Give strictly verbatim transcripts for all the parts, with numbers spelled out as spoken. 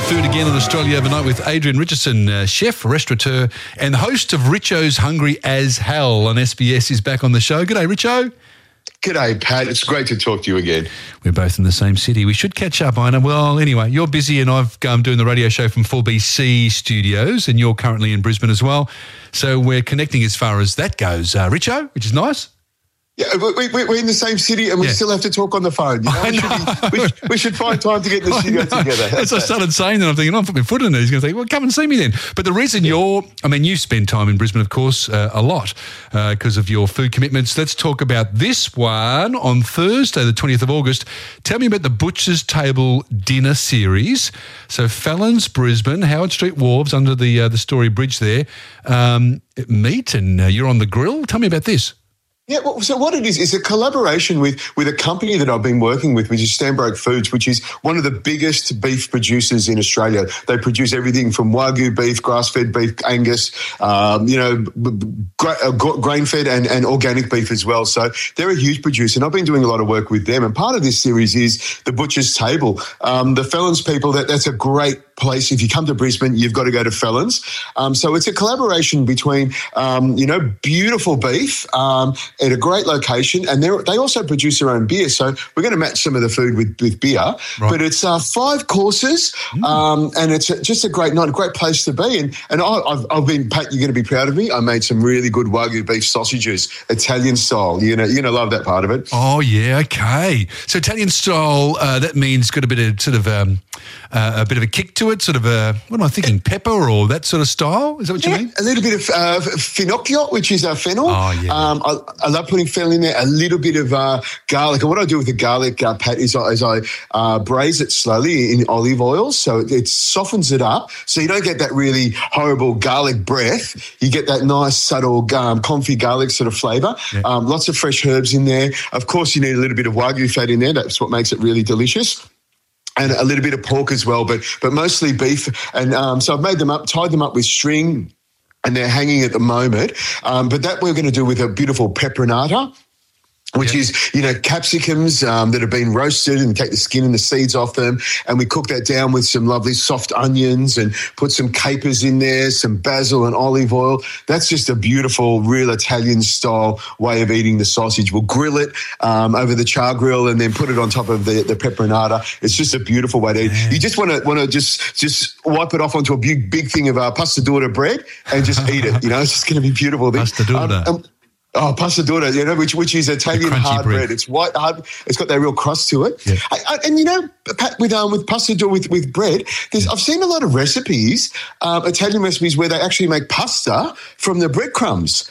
Food again on Australia Overnight with Adrian Richardson, uh, chef, restaurateur, and the host of Richo's Hungry as Hell on S B S is back on the show. G'day, Richo. G'day, Pat. It's great to talk to you again. We're both in the same city. We should catch up, I know. Well, anyway, you're busy and I've um, doing the radio show from four B C Studios and you're currently in Brisbane as well. So we're connecting as far as that goes. Uh, Richo, which is nice. Yeah, we, we, we're in the same city and we yeah. still have to talk on the phone. You know? I We, know. should be, we, should, we should find time to get in the studio together. As I started saying that, I'm thinking, oh, I'll put my foot in it. He's going to say, well, come and see me then. But the reason yeah. you're, I mean, you spend time in Brisbane, of course, uh, a lot because uh, of your food commitments. Let's talk about this one on Thursday, the twentieth of August. Tell me about the Butcher's Table Dinner Series. So Fallon's Brisbane, Howard Street Wharves, under the uh, the Story Bridge there. Um, meat and uh, you're on the grill. Tell me about this. Yeah, well, so what it is, is a collaboration with, with a company that I've been working with, which is Stanbroke Foods, which is one of the biggest beef producers in Australia. They produce everything from Wagyu beef, grass-fed beef, Angus, um, you know, gra- uh, grain-fed and, and organic beef as well. So they're a huge producer, and I've been doing a lot of work with them. And part of this series is the Butcher's Table. Um, the Fallon's people, that, that's a great place. If you come to Brisbane, you've got to go to Fallon's. Um, so it's a collaboration between, um, you know, beautiful beef, um, at a great location, and they also produce their own beer. So we're going to match some of the food with, with beer. Right. But it's uh, five courses, mm. um, and it's a, just a great night, a great place to be. And and I, I've, I've been, Pat, you're going to be proud of me. I made some really good Wagyu beef sausages, Italian style. You're going to, you're going to love that part of it. Oh, yeah, okay. So Italian style, uh, that means got a bit of sort of um, uh, a bit of a kick to it, sort of a, what am I thinking, pepper or that sort of style? Is that what yeah, you mean? A little bit of uh, finocchio, which is uh, fennel. Oh, yeah. Um, I, I love putting fennel in there, a little bit of uh, garlic. And what I do with the garlic, uh, Pat, is I, is I uh, braise it slowly in olive oil so it, it softens it up so you don't get that really horrible garlic breath. You get that nice, subtle, um, comfy garlic sort of flavour. Yeah. Um, lots of fresh herbs in there. Of course, you need a little bit of Wagyu fat in there. That's what makes it really delicious. And a little bit of pork as well, but but mostly beef. And um, so I've made them up, tied them up with string, and they're hanging at the moment. Um, but that we're going to do with a beautiful peperonata, which yep. is, you know, capsicums um, that have been roasted, and take the skin and the seeds off them. And we cook that down with some lovely soft onions and put some capers in there, some basil and olive oil. That's just a beautiful, real Italian style way of eating the sausage. We'll grill it um, over the char grill and then put it on top of the, the peperonata. It's just a beautiful way to eat. You just want to want to just just wipe it off onto a big, big thing of uh, pasta d'ora bread and just eat it. You know, it's just going to be beautiful. Pasta d'ora. Um, um, Oh, pasta d'ora, you know, which which is Italian hard bread. bread. It's white hard. It's got that real crust to it. Yeah. I, I, and you know, Pat, with um with pasta d'ora with with bread, there's I've seen a lot of recipes, um, Italian recipes where they actually make pasta from the breadcrumbs.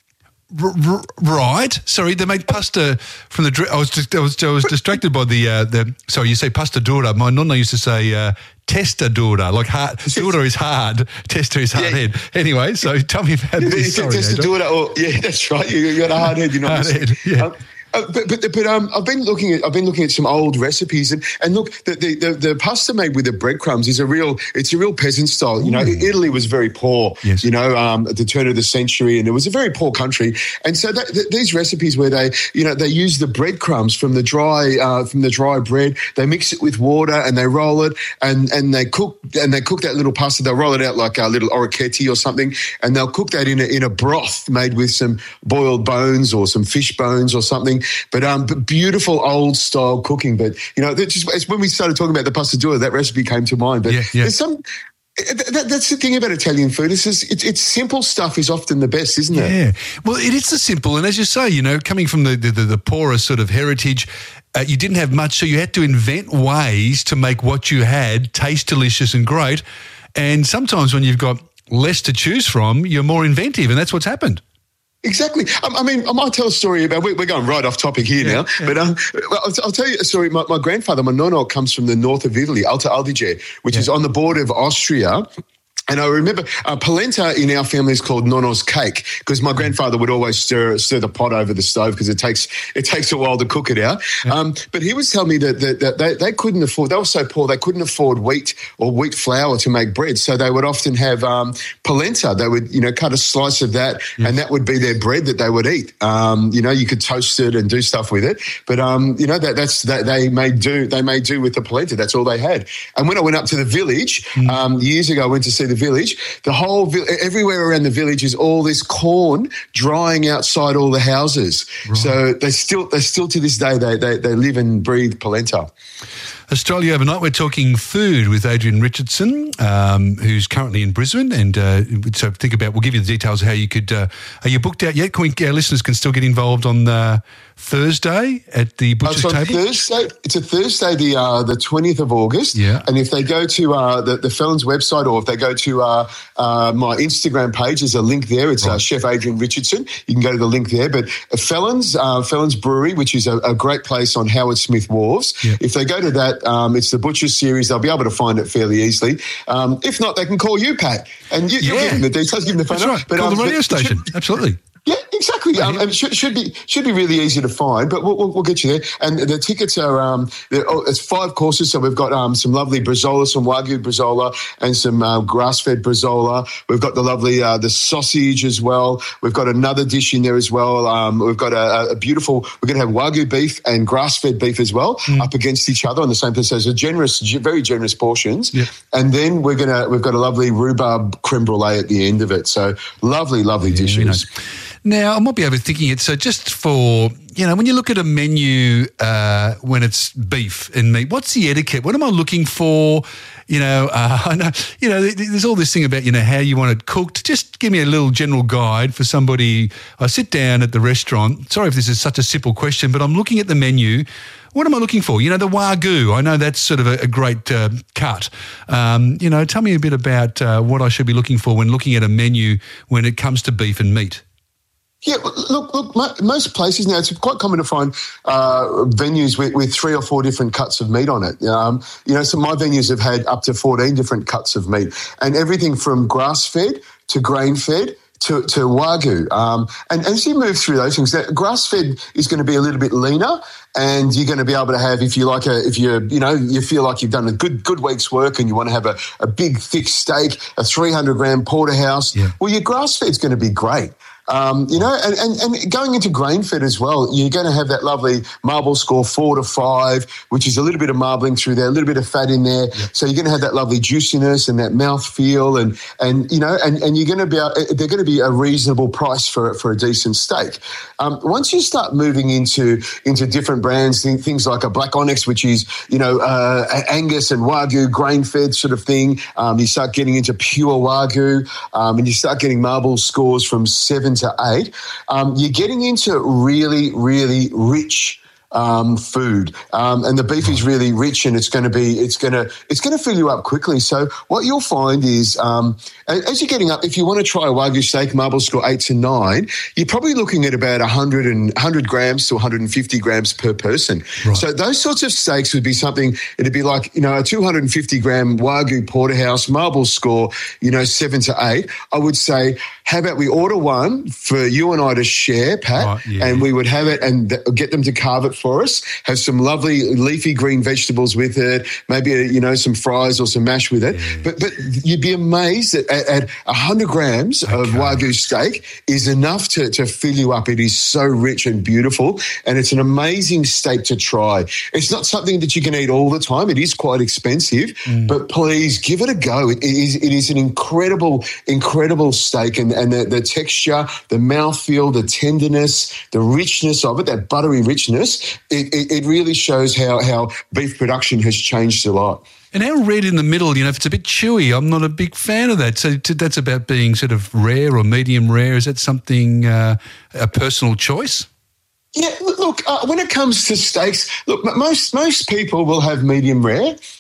R- r- right. Sorry, they make pasta from the. I was just, I was I was distracted by the uh, the. Sorry, you say pasta d'ora. My nonna used to say uh, testa d'ora. Like hard. D'ora is hard. Testa is hard yeah. head. Anyway, so tell me about this. Sorry, testa d'ora. Or yeah, that's right. You, you got a hard head. You're not hard head. Yeah. Um, Uh, but but, but um, I've been looking at I've been looking at some old recipes and, and look the, the, the, the pasta made with the breadcrumbs is a real it's a real peasant style. You know, mm. Italy was very poor. Yes. You know, um, at the turn of the century, and it was a very poor country. And so that, th- these recipes where they you know they use the breadcrumbs from the dry uh, from the dry bread, they mix it with water and they roll it and, and they cook and they cook that little pasta. They'll roll it out like a little orecchiette or something, and they'll cook that in a, in a broth made with some boiled bones or some fish bones or something. But um, but beautiful old style cooking. But you know, just it's when we started talking about the pasta d'ora, that recipe came to mind. But yeah, yeah. there's some. That, that's the thing about Italian food. It's, just, it's it's simple stuff is often the best, isn't it? Yeah. Well, it is the simple, and as you say, you know, coming from the the, the, the poorer sort of heritage, uh, you didn't have much, so you had to invent ways to make what you had taste delicious and great. And sometimes when you've got less to choose from, you're more inventive, and that's what's happened. Exactly. I mean, I might tell a story about, we're going right off topic here yeah, now, yeah. but um, I'll, I'll tell you a story. My, my grandfather, my nonno, comes from the north of Italy, Alto Adige, which yeah. is on the border of Austria. And I remember uh, polenta in our family is called nono's cake because my grandfather would always stir stir the pot over the stove because it takes it takes a while to cook it out. Yeah. Um, but he was telling me that, that, that they, they couldn't afford, they were so poor, they couldn't afford wheat or wheat flour to make bread. So they would often have um, polenta. They would, you know, cut a slice of that yes. and that would be their bread that they would eat. Um, you know, you could toast it and do stuff with it. But, um, you know, that that's that they may do, they may do with the polenta. That's all they had. And when I went up to the village mm. um, years ago, I went to see the village, the whole everywhere around the village is all this corn drying outside all the houses. Right. So they still they still to this day they, they they live and breathe polenta. Australia Overnight, we're talking food with Adrian Richardson, um, who's currently in Brisbane. And uh, so think about, we'll give you the details of how you could, uh, are you booked out yet? Can we, our listeners can still get involved on uh, Thursday at the Butcher's oh, so Table? Thursday, it's a Thursday, the uh, the twentieth of August. Yeah. And if they go to uh, the, the Felons website or if they go to uh, uh, my Instagram page, there's a link there. It's right. uh, Chef Adrian Richardson. You can go to the link there. But Felons, uh, Felons Brewery, which is a, a great place on Howard Smith Wharves. Yeah. If they go to that, um, it's the Butcher's series. They'll be able to find it fairly easily. Um, if not, they can call you, Pat, and you, yeah. you'll give them the details, give them the phone number. Right. But, call um, the radio station. Should, Absolutely. Yeah, exactly. Um, and it should, should be should be really easy to find, but we'll, we'll get you there. And the tickets are um, oh, it's five courses, so we've got um, some lovely Brazola, some Wagyu Brazola, and some uh, grass-fed Brazola. We've got the lovely uh, the sausage as well. We've got another dish in there as well. Um, we've got a, a beautiful. We're going to have Wagyu beef and grass-fed beef as well, mm. up against each other on the same place. So it's a generous, very generous portions. Yeah. And then we're gonna we've got a lovely rhubarb creme brulee at the end of it. So lovely, lovely yeah, dishes. Nice. Now, I might be overthinking it. So just for, you know, when you look at a menu uh, when it's beef and meat, what's the etiquette? What am I looking for? You know, uh, I know, you know, there's all this thing about, you know, how you want it cooked. Just give me a little general guide for somebody. I sit down at the restaurant. Sorry if this is such a simple question, but I'm looking at the menu. What am I looking for? You know, the Wagyu, I know that's sort of a, a great uh, cut. Um, you know, tell me a bit about uh, what I should be looking for when looking at a menu when it comes to beef and meat. Yeah, look, look. Most places now, it's quite common to find uh, venues with, with three or four different cuts of meat on it. Um, you know, so my venues have had up to fourteen different cuts of meat, and everything from grass-fed to grain-fed to, to Wagyu. Um, and, and as you move through those things, that grass-fed is going to be a little bit leaner, and you're going to be able to have, if you like, a, if you you know you feel like you've done a good good week's work, and you want to have a, a big thick steak, a three hundred gram porterhouse. Yeah. Well, your grass-fed's going to be great. Um, you know, and, and, and going into grain-fed as well, you're going to have that lovely marble score four to five, which is a little bit of marbling through there, a little bit of fat in there. Yep. So you're going to have that lovely juiciness and that mouth feel, and and you know, and, and you're going to be they're going to be a reasonable price for for a decent steak. Um, once you start moving into into different brands, things like a Black Onyx, which is you know uh, Angus and Wagyu grain-fed sort of thing, um, you start getting into pure Wagyu, um, and you start getting marble scores from seven to eight, um, you're getting into really, really rich um, food, um, and the beef is really rich, and it's going to be, it's going to, it's going to fill you up quickly. So what you'll find is, um, as you're getting up, if you want to try a Wagyu steak, marble score eight to nine, you're probably looking at about one hundred and one hundred grams to one hundred fifty grams per person. Right. So those sorts of steaks would be something. It'd be like you know a two hundred fifty gram Wagyu porterhouse, marble score, you know seven to eight. I would say, how about we order one for you and I to share, Pat, right, yeah. and we would have it and th- get them to carve it for us. Have some lovely leafy green vegetables with it, maybe you know some fries or some mash with it. Yeah. But but you'd be amazed that at, at one hundred grams okay. of Wagyu steak is enough to, to fill you up. It is so rich and beautiful, and it's an amazing steak to try. It's not something that you can eat all the time. It is quite expensive, mm. but please give it a go. It is it is an incredible, incredible steak, and, and the, the texture, the mouthfeel, the tenderness, the richness of it, that buttery richness, it, it, it really shows how, how beef production has changed a lot. And how red in the middle, you know, if it's a bit chewy, I'm not a big fan of that. So that's about being sort of rare or medium rare. Is that something, uh, a personal choice? Yeah, look, uh, when it comes to steaks, look, most most people will have medium rare.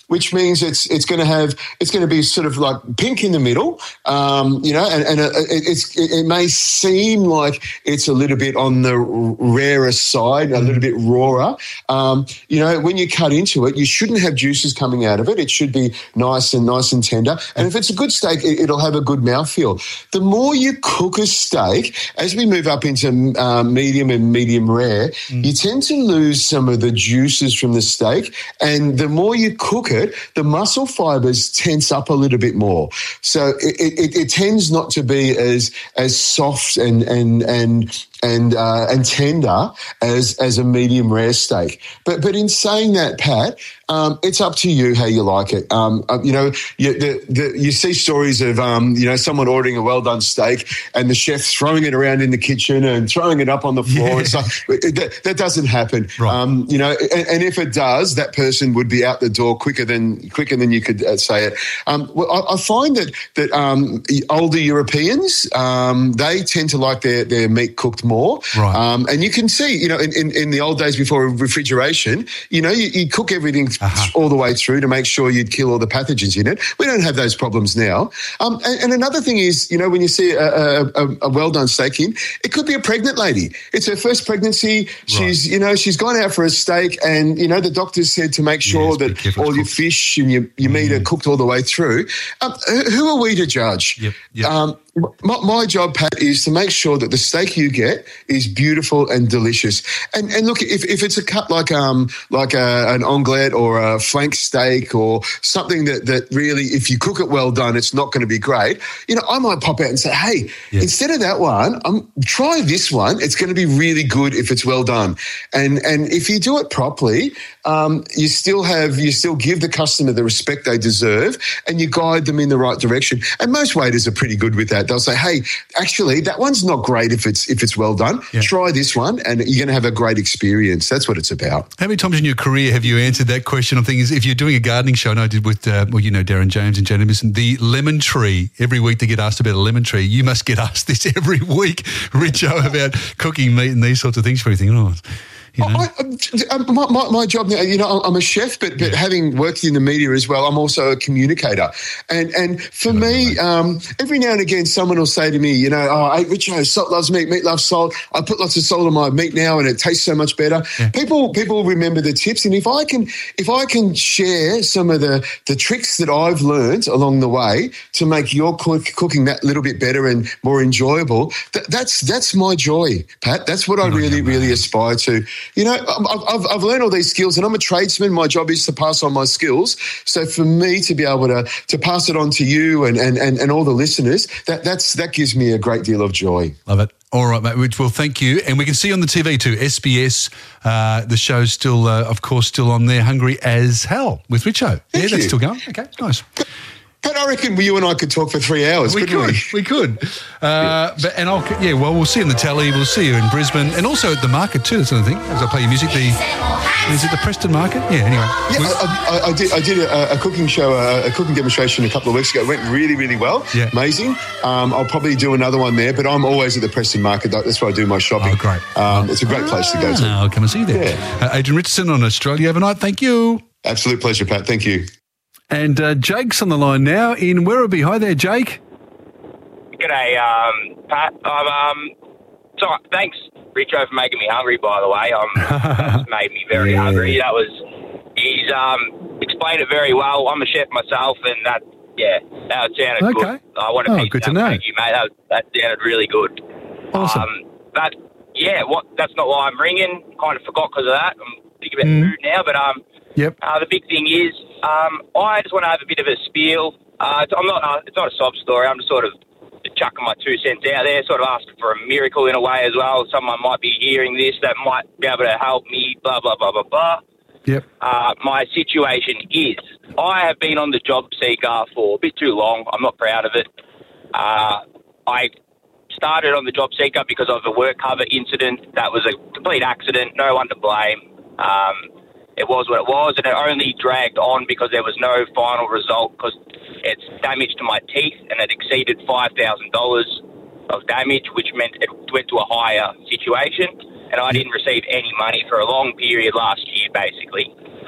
which means it's it's going to have it's going to be sort of like pink in the middle, um, you know, and, and it, it's it, it may seem like it's a little bit on the rarer side, a little bit rawer. Um, you know, when you cut into it, you shouldn't have juices coming out of it. It should be nice and nice and tender. And if it's a good steak, it, it'll have a good mouthfeel. The more you cook a steak, as we move up into um, medium and medium rare, mm. you tend to lose some of the juices from the steak, and the more you cook it, the muscle fibers tense up a little bit more. So it, it, it tends not to be as as soft and and and and uh, and tender as as a medium rare steak. But but in saying that, Pat, um, it's up to you how you like it. Um, uh, you know, you, the, the, you see stories of um, you know, someone ordering a well done steak and the chef throwing it around in the kitchen and throwing it up on the floor. Yeah. And stuff. That, that doesn't happen. Right. Um, you know, and, and if it does, that person would be out the door quicker than quicker than you could uh, say it. Um, well, I, I find that that um, older Europeans um, they tend to like their their meat cooked more. More. Right. Um, and you can see, you know, in, in, in the old days before refrigeration, you know, you, you cook everything uh-huh. all the way through to make sure you'd kill all the pathogens in it. We don't have those problems now. Um, and, and another thing is, you know, when you see a, a, a well-done steak in, it could be a pregnant lady. It's her first pregnancy. Right. She's, you know, she's gone out for a steak and, you know, the doctor said to make sure yes, that all your fish and your, your mm. meat are cooked all the way through. Um, who are we to judge? Yep. Yep. Um, My, my job, Pat, is to make sure that the steak you get is beautiful and delicious. And and look, if, if it's a cut like um like a, an onglet or a flank steak or something that, that really, if you cook it well done, it's not going to be great. You know, I might pop out and say, hey, yeah. instead of that one, um, try this one. It's going to be really good if it's well done. And and if you do it properly, um, you still have you still give the customer the respect they deserve, and you guide them in the right direction. And most waiters are pretty good with that. They'll say, hey, actually, that one's not great if it's if it's well done. Yeah. Try this one and you're going to have a great experience. That's what it's about. How many times in your career have you answered that question? I'm thinking, if you're doing a gardening show, and I did with, uh, well, you know, Darren James and Jan Emerson, the lemon tree, every week they get asked about a lemon tree. You must get asked this every week, Richo, about cooking meat and these sorts of things. For you thinking, oh, you know? I, I, my, my, my job now, you know, I'm a chef, but, but yeah. having worked in the media as well, I'm also a communicator. And and for Good me, um, every now and again, someone will say to me, you know, oh, hey, Richo, salt loves meat, meat loves salt. I put lots of salt on my meat now, and it tastes so much better. Yeah. People people remember the tips, and if I can if I can share some of the the tricks that I've learned along the way to make your cook, cooking that little bit better and more enjoyable, th- that's that's my joy, Pat. That's what I really really aspire to. You know, I've, I've learned all these skills, and I'm a tradesman. My job is to pass on my skills. So for me to be able to to pass it on to you and and, and, and all the listeners, that that's that gives me a great deal of joy. Love it. All right, mate. Well, thank you. And we can see on the T V too, S B S, uh, the show's still, uh, of course, still on there, Hungry as Hell with Richo. Thank yeah, you. That's still going. Okay, nice. But I reckon you and I could talk for three hours, we couldn't could, we? We could. Uh, but, and I'll, yeah, well, we'll see you in the Tally, we'll see you in Brisbane, and also at the market too, that's another thing, as I play your music. The Is it the Preston Market? Yeah, anyway. Yeah, I, I, I did I did a, a cooking show, a, a cooking demonstration a couple of weeks ago. It went really, really well. Yeah. Amazing. Um, I'll probably do another one there, but I'm always at the Preston Market. That's where I do my shopping. Oh, great. Um, it's a great place to go to. I'll come and see you there. Yeah. Uh, Adrian Richardson on Australia Overnight. Thank you. Absolute pleasure, Pat. Thank you. And uh, Jake's on the line now in Werribee. Hi there, Jake. G'day, um, Pat. I'm, um, so thanks, Richo, for making me hungry, by the way. Um, that's made me very yeah. hungry. That was, he's um, explained it very well. I'm a chef myself, and that, yeah, that sounded okay. good. I want to oh, good to know. Thank you, mate. That, that sounded really good. Awesome. Um, but, yeah, what? that's not why I'm ringing. Kind of forgot because of that. I'm thinking about mm. food now, but um, yep. Uh, the big thing is, um, I just want to have a bit of a spiel. Uh, I'm not. Uh, it's not a sob story. I'm just sort of chucking my two cents out there, sort of asking for a miracle in a way as well. Someone might be hearing this that might be able to help me. Blah blah blah blah blah. Yep. Uh, my situation is, I have been on the job seeker for a bit too long. I'm not proud of it. Uh, I started on the job seeker because of a work cover incident. That was a complete accident. No one to blame. Um, It was what it was, and it only dragged on because there was no final result because it's damage to my teeth, and it exceeded five thousand dollars of damage, which meant it went to a higher situation, and I didn't receive any money for a long period last year, basically.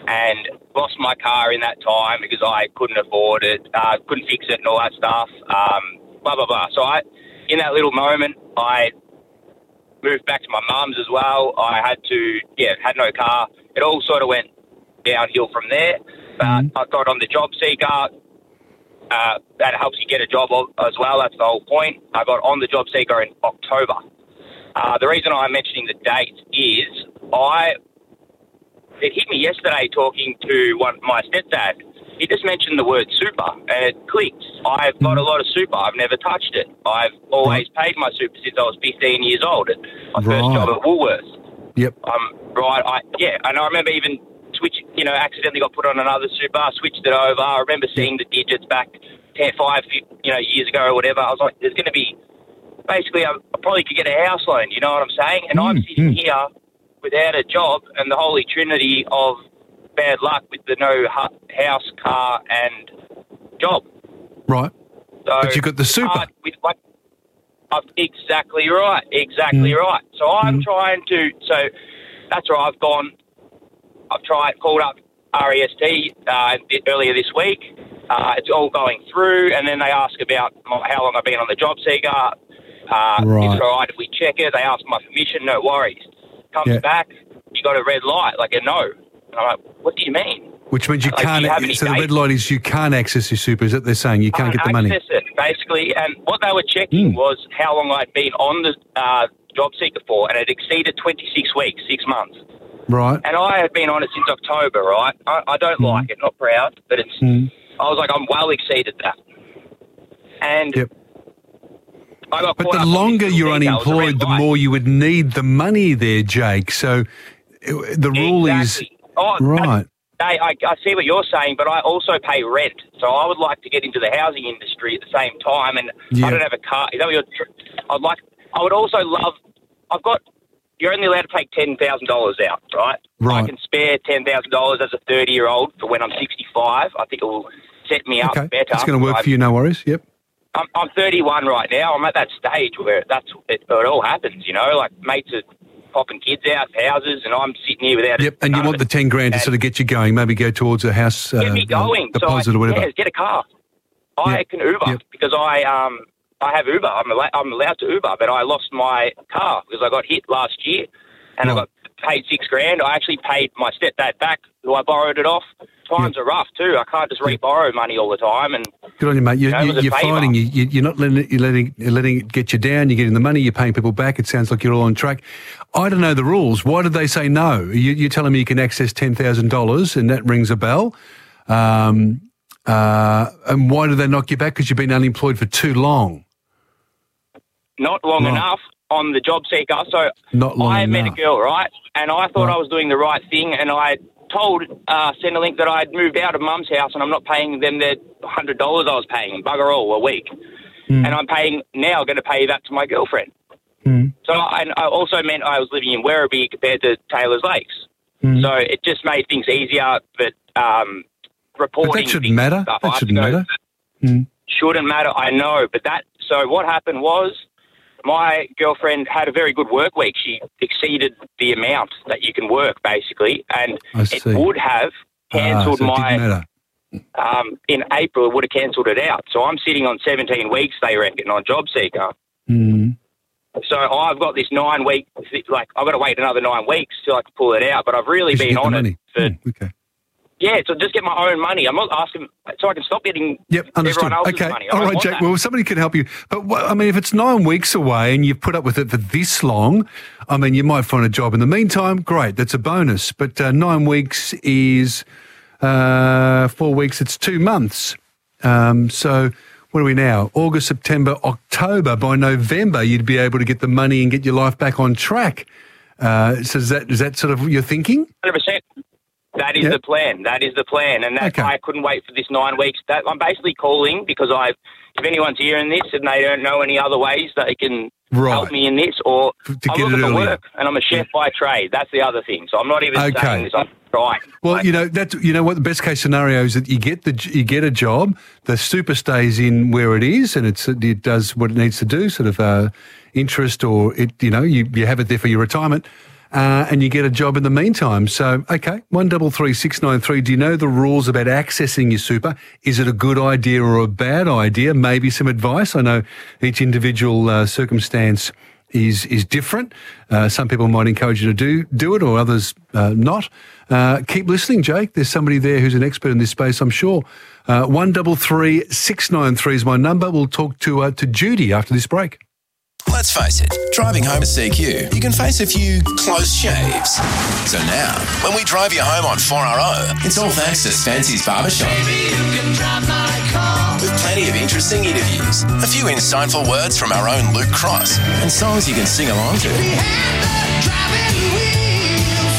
and lost my car in that time because I couldn't afford it, uh, couldn't fix it and all that stuff, um, blah, blah, blah. So I, in that little moment, I moved back to my mum's as well. I had to, yeah, had no car. It all sort of went downhill from there. But mm-hmm. I got on the job seeker. Uh, that helps you get a job as well. That's the whole point. I got on the job seeker in October. Uh, the reason I'm mentioning the date is I, it hit me yesterday talking to one my stepdad. He just mentioned the word super and it clicked. I've got a lot of super. I've never touched it. I've always paid my super since I was fifteen years old. My right. first job at Woolworths. Yep. Um, right. I, yeah. And I remember even switching, you know, accidentally got put on another super, switched it over. I remember seeing the digits back ten, five, you know, years ago or whatever. I was like, there's going to be, basically, I, I probably could get a house loan, you know what I'm saying? And mm, I'm sitting mm. here without a job and the holy trinity of bad luck with the no house, car, and job. Right. So but you got the super. With, like, I've, exactly right. Exactly mm. right. So I'm mm. trying to, so that's where I've gone. I've tried, called up R E S T uh, earlier this week. Uh, it's all going through, and then they ask about how long I've been on the job seeker. Uh, right. It's all right if we check it. They ask my permission, no worries. Comes yeah. back, you got a red light, like a no. And I'm like, what do you mean? Which means you like, can't, you so dates? the red light is you can't access your super, is that they're saying? You can't, can't get the money? access it, basically. And what they were checking mm. was how long I'd been on the uh, job seeker for, and it exceeded twenty-six weeks, six months. Right. And I had been on it since October, right? I, I don't mm. like it, not proud, but it's, mm. I was like, I'm well exceeded that. And yep. I got But the longer you're unemployed, the more you would need the money there, Jake. So the rule exactly. is... Oh, right. I, I, I see what you're saying, but I also pay rent. So I would like to get into the housing industry at the same time, and yep. I don't have a car. Is that what you're, I'd like... I would also love... I've got... You're only allowed to take ten thousand dollars out, right? Right. I can spare ten thousand dollars as a thirty-year-old for when I'm sixty-five. I think it will set me up okay. better. It's going to work I, for you, no worries. Yep. I'm, I'm thirty-one right now. I'm at that stage where that's it, it all happens, you know? Like, mates are popping kids out of houses, and I'm sitting here without... Yep, and you want the ten grand to sort of get you going, maybe go towards a house uh, get me going. deposit so I, or whatever. Yeah, get a car. I yep. can Uber yep. because I... um. I have Uber. I'm, al- I'm allowed to Uber, but I lost my car because I got hit last year. And right. I got paid six grand. I actually paid my stepdad back, who I borrowed it off. Times yep. are rough too. I can't just re-borrow money all the time. And good on you, mate. You're, you know, you're fighting. You, you're not letting it, you're letting you're letting it get you down. You're getting the money. You're paying people back. It sounds like you're all on track. I don't know the rules. Why did they say no? You, you're telling me you can access ten thousand dollars, and that rings a bell. Um, uh, and why did they knock you back? Because you've been unemployed for too long. Not long right. enough on the job seeker. So Not long I enough. met a girl, right? And I thought right. I was doing the right thing, and I told uh, Centrelink that I'd moved out of Mum's house and I'm not paying them their one hundred dollars I was paying, bugger all, a week. Mm. And I'm paying now, going to pay that to my girlfriend. Mm. So, and I also meant I was living in Werribee compared to Taylor's Lakes. Mm. So it just made things easier, but um, reporting... But that shouldn't matter. Stuff, that shouldn't matter. Mm. Shouldn't matter, I know. But that... So what happened was my girlfriend had a very good work week. She exceeded the amount that you can work, basically, and it would have cancelled ah, so my... Um, in April, it would have cancelled it out. So I'm sitting on seventeen weeks, they reckon, on JobSeeker. Mm. So I've got this nine week, like I've got to wait another nine weeks till I can pull it out. But I've really been on it for, mm, okay. yeah, so just get my own money. I'm not asking, so I can stop getting yep, everyone else's okay. money. I all right, Jake. that. Well, somebody can help you. But I mean, if it's nine weeks away and you've put up with it for this long, I mean, you might find a job in the meantime. Great, that's a bonus. But uh, nine weeks is. Uh, four weeks, it's two months. Um, so what are we now? August, September, October. By November, you'd be able to get the money and get your life back on track. Uh, so is that, is that sort of what you're thinking? one hundred percent. That is yep. the plan. That is the plan. And that's okay. why I couldn't wait for this nine weeks. That I'm basically calling because I, if anyone's hearing this and they don't know any other ways that they can right. help me in this, or to I'm get looking it for earlier. work and I'm a chef by trade. That's the other thing. So I'm not even okay. saying this. I'm right. Well, like, you know that you know what the best case scenario is that you get the you get a job, the super stays in where it is, and it's it does what it needs to do, sort of uh, interest or it you know you you have it there for your retirement. uh, and you get a job in the meantime. So, okay, one double three six nine three. Do you know the rules about accessing your super? Is it a good idea or a bad idea? Maybe some advice. I know each individual uh, circumstance is is different. Uh, some people might encourage you to do do it, or others uh, not. Uh, keep listening, Jake. There's somebody there who's an expert in this space, I'm sure. Uh, one double three six nine three is my number. We'll talk to uh, to Judy after this break. Let's face it, driving home to C Q, you can face a few close shaves. So now, when we drive you home on four R O, it's all thanks to Fancy's Barbershop. Baby, you can drive my car. With plenty of interesting interviews, a few insightful words from our own Luke Cross, and songs you can sing along to. We have the driving wheels.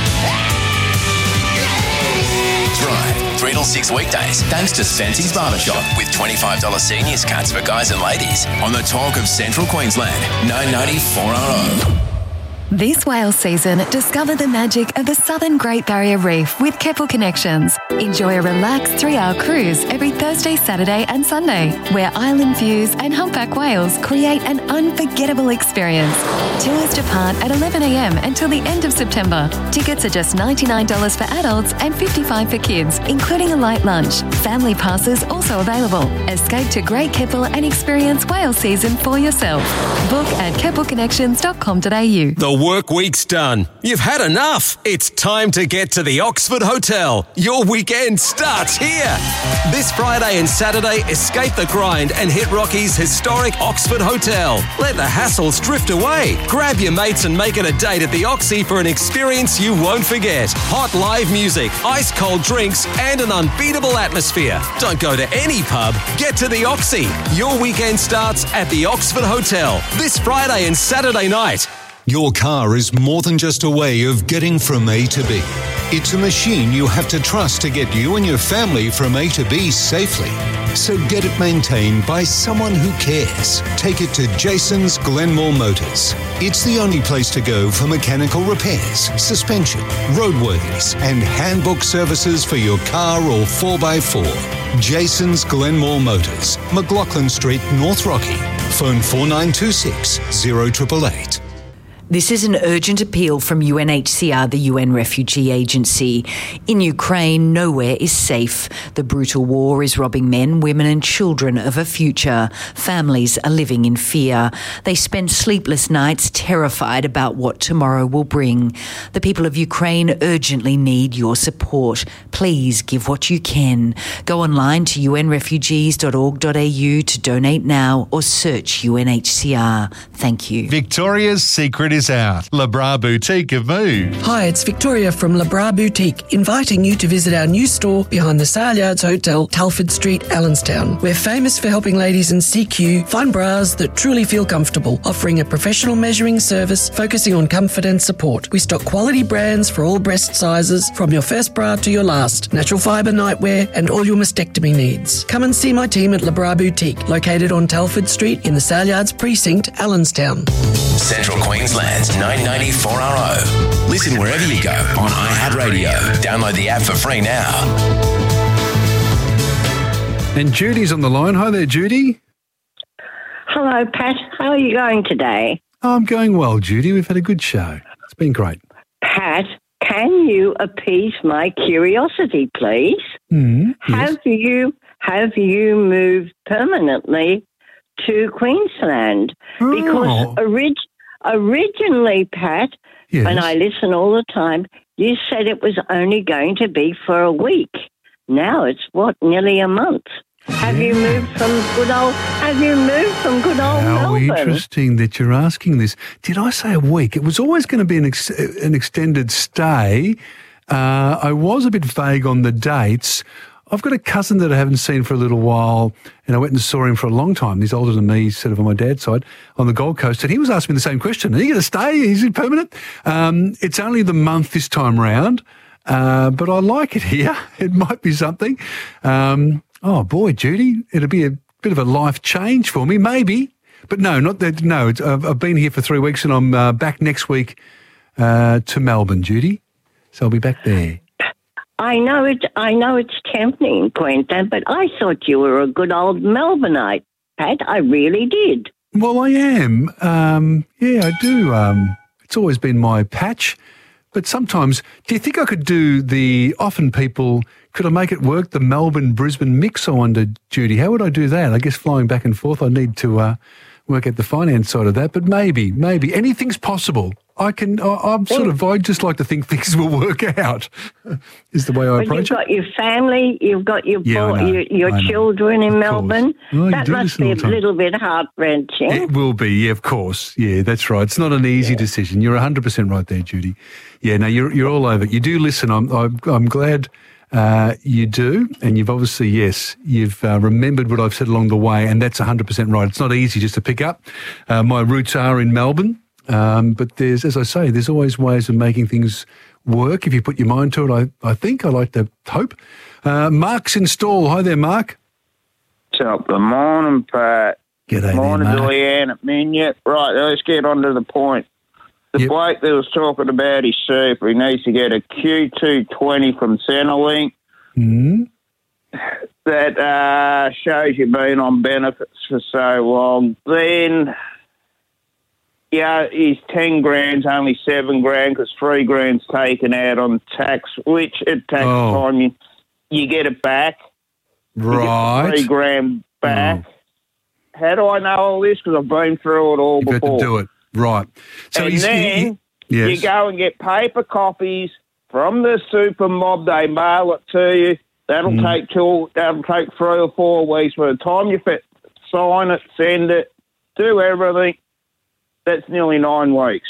Drive three till six weekdays, thanks to Fancy's Barbershop, with twenty-five dollars seniors cuts for guys and ladies on the talk of Central Queensland, nine ninety four R O. This whale season, discover the magic of the Southern Great Barrier Reef with Keppel Connections. Enjoy a relaxed three-hour cruise every Thursday, Saturday and Sunday, where island views and humpback whales create an unforgettable experience. Tours depart at eleven a.m. until the end of September. Tickets are just ninety-nine dollars for adults and fifty-five dollars for kids, including a light lunch. Family passes also available. Escape to Great Keppel and experience whale season for yourself. Book at keppel connections dot com dot a u. The work week's done. You've had enough. It's time to get to the Oxford Hotel. Your weekend starts here. This Friday and Saturday, escape the grind and hit Rocky's historic Oxford Hotel. Let the hassles drift away. Grab your mates and make it a date at the Oxy for an experience you won't forget. Hot live music, ice cold drinks, and an unbeatable atmosphere. Don't go to any pub. Get to the Oxy. Your weekend starts at the Oxford Hotel this Friday and Saturday night. Your car is more than just a way of getting from A to B. It's a machine you have to trust to get you and your family from A to B safely. So get it maintained by someone who cares. Take it to Jason's Glenmore Motors. It's the only place to go for mechanical repairs, suspension, roadworthies, and handbook services for your car or four by four. Jason's Glenmore Motors, McLaughlin Street, North Rocky. Phone four nine two six, zero eight eight eight. This is an urgent appeal from U N H C R, the U N Refugee Agency. In Ukraine, nowhere is safe. The brutal war is robbing men, women and children of a future. Families are living in fear. They spend sleepless nights terrified about what tomorrow will bring. The people of Ukraine urgently need your support. Please give what you can. Go online to u n refugees dot org dot a u to donate now or search U N H C R. Thank you. Victoria's secret is out. Le Bras Boutique have moved. Hi, it's Victoria from Le Bras Boutique, inviting you to visit our new store behind the Saleyards Hotel, Telford Street, Allenstown. We're famous for helping ladies in C Q find bras that truly feel comfortable, offering a professional measuring service focusing on comfort and support. We stock quality brands for all breast sizes, from your first bra to your last, natural fibre nightwear and all your mastectomy needs. Come and see my team at Le Bras Boutique, located on Telford Street in the Saleyards Precinct, Allenstown. Central Queensland's nine ninety four R O. Listen wherever you go on iHeartRadio. Download the app for free now. And Judy's on the line. Hi there, Judy. Hello, Pat. How are you going today? Oh, I'm going well, Judy. We've had a good show. It's been great. Pat, can you appease my curiosity, please? Mm, yes. Have you have you moved permanently to Queensland? Oh. Because orig- originally, Pat, Yes. and I listen all the time, you said it was only going to be for a week. Now it's, what, nearly a month. Have you moved from good old, have you moved from good old How Melbourne? interesting that you're asking this. Did I say a week? It was always going to be an, ex- an extended stay. Uh, I was a bit vague on the dates. I've got a cousin that I haven't seen for a little while, and I went and saw him for a long time. He's older than me, sort of on my dad's side, on the Gold Coast, and he was asking me the same question. Are you going to stay? Is it permanent? Um, it's only the month this time round, uh, but I like it here. It might be something. Um, oh, boy, Judy, it'll be a bit of a life change for me, maybe. But no, not that. No, it's, I've, I've been here for three weeks, and I'm uh, back next week uh, to Melbourne, Judy. So I'll be back there. I know it. I know it's tempting, Queensland, but I thought you were a good old Melbourneite, Pat. I really did. Well, I am. Um, yeah, I do. Um, It's always been my patch. But sometimes, do you think I could do the, often people, could I make it work, the Melbourne-Brisbane mix, I wonder, Judy? How would I do that? I guess flying back and forth, I need to uh, work out the finance side of that. But maybe, maybe, anything's possible. I can, I, I'm sort of, I just like to think things will work out, is the way I well, approach it. You've got your family, you've got your Yeah, boy, I know, your, your I know. children in Of Melbourne. course. Oh, you that do must listen be all a the time. little bit heart-wrenching. It will be, yeah, of course. Yeah, that's right. It's not an easy decision. You're one hundred percent right there, Judy. Yeah, no, you're you're all over it. You do listen. I'm I'm, I'm glad uh, you do, and you've obviously, yes, you've uh, remembered what I've said along the way, and that's one hundred percent right. It's not easy just to pick up. Uh, my roots are in Melbourne, um, but there's, as I say, there's always ways of making things work if you put your mind to it, I, I think. I like to hope. Uh, Mark's in Stall. Hi there, Mark. Top the morning, Pat. G'day Morning, there, Mark. Leanne at Minyip. Right, let's get on to the point. The Yep. bloke that was talking about his super, he needs to get a Q two twenty from Centrelink Mm. that uh, shows you've been on benefits for so long. Then, yeah, his ten grand's only seven grand because three grand's taken out on tax, which at tax Oh. time you, you get it back. You get the Right. three grand back. How do I know all this? Because I've been through it all You've before. got to do it. Right. So and he's, then he, he, yes. you go and get paper copies from the super mob. They mail it to you. That'll Mm. take two. That'll take three or four weeks. By the time you fit, sign it, send it, do everything, that's nearly nine weeks.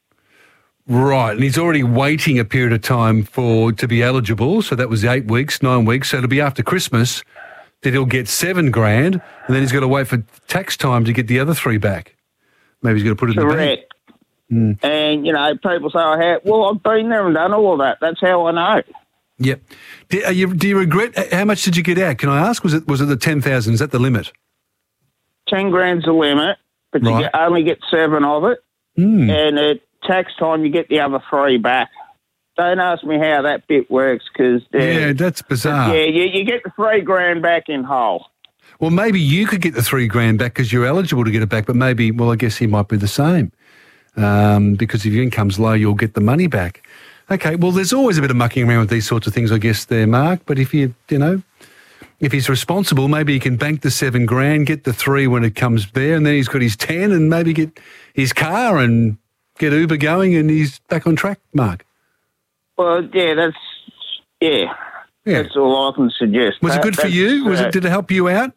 Right, and he's already waiting a period of time for to be eligible. So that was eight weeks, nine weeks. So it'll be after Christmas that he'll get seven grand, and then he's got to wait for tax time to get the other three back. Maybe he's got to put it in the bank. Correct. And you know, people say, "I have." Well, I've been there and done all of that. That's how I know. Yep. Do, are you, do you regret? How much did you get out? Can I ask? Was it was it the ten thousand? Is that the limit? Ten grand's the limit, but you Right. get, only get seven of it. Mm. And at tax time, you get the other three back. Don't ask me how that bit works, because Yeah, that's bizarre. yeah, you, you get the three grand back in whole. Well, maybe you could get the three grand back because you're eligible to get it back, but maybe, well, I guess he might be the same. Um, because if your income's low, you'll get the money back. Okay, well, there's always a bit of mucking around with these sorts of things, I guess, there, Mark. But if you, you know, if he's responsible, maybe he can bank the seven grand, get the three when it comes there, and then he's got his ten, and maybe get his car and get Uber going, and he's back on track, Mark. Well, yeah, that's yeah, Yeah. that's all I can suggest. Was it That- good for that's, you? Was uh, it? Did it help you out?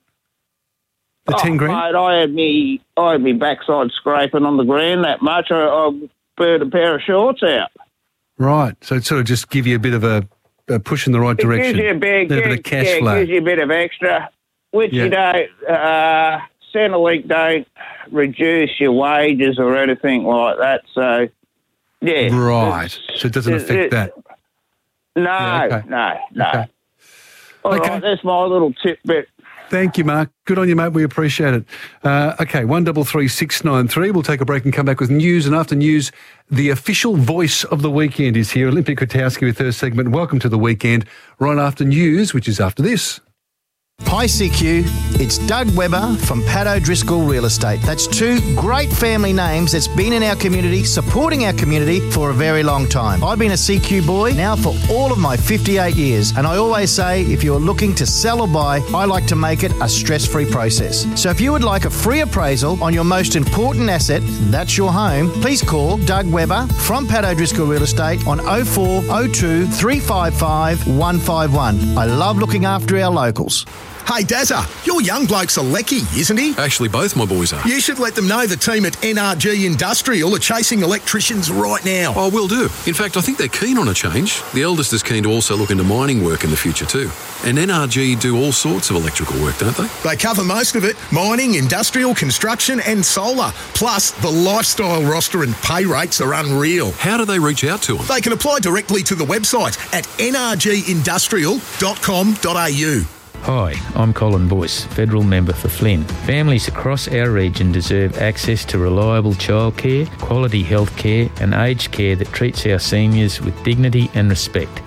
The oh, ten grand. Mate, I had me, I had me backside scraping on the ground that much. I, I burned a pair of shorts out. Right. So it sort of just give you a bit of a, a push in the right It direction. gives you a bit, Little bit of cash yeah, flow. It gives you a bit of extra, which Yeah. you don't. Uh, Centrelink don't reduce your wages or anything like that. So, yeah, Right. it's- So it doesn't it- affect it- that. No, Yeah, okay. no, no. Okay. All Okay. right, that's my little tidbit. Thank you, Mark. Good on you, mate. We appreciate it. Uh, okay, one double three six nine three. We'll take a break and come back with news. And after news, the official voice of the weekend is here. Olympic Kwiatkowski with her segment. Welcome to the weekend. Right after news, which is after this. Hi C Q, it's Doug Webber from Pat O'Driscoll Real Estate. That's two great family names that's been in our community, supporting our community for a very long time. I've been a C Q boy now for all of my fifty-eight years, and I always say if you're looking to sell or buy, I like to make it a stress-free process. So if you would like a free appraisal on your most important asset, that's your home, please call Doug Webber from Pat O'Driscoll Real Estate on oh four oh two, three five five, one five one. I love looking after our locals. Hey, Dazza, your young bloke's a lecky, isn't he? Actually, both my boys are. You should let them know the team at N R G Industrial are chasing electricians right now. Oh, will do. In fact, I think they're keen on a change. The eldest is keen to also look into mining work in the future too. And N R G do all sorts of electrical work, don't they? They cover most of it, mining, industrial, construction and solar. Plus, the lifestyle roster and pay rates are unreal. How do they reach out to them? They can apply directly to the website at n r g industrial dot com dot a u. Hi, I'm Colin Boyce, Federal Member for Flynn. Families across our region deserve access to reliable childcare, quality health care and aged care that treats our seniors with dignity and respect.